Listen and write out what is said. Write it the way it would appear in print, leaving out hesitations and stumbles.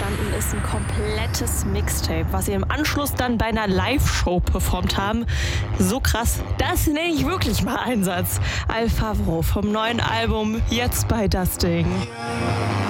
entstanden ist ein komplettes Mixtape, was sie im Anschluss dann bei einer Live-Show performt haben. So krass, das nenne ich wirklich mal Einsatz. Alphavro vom neuen Album, jetzt bei Das Ding.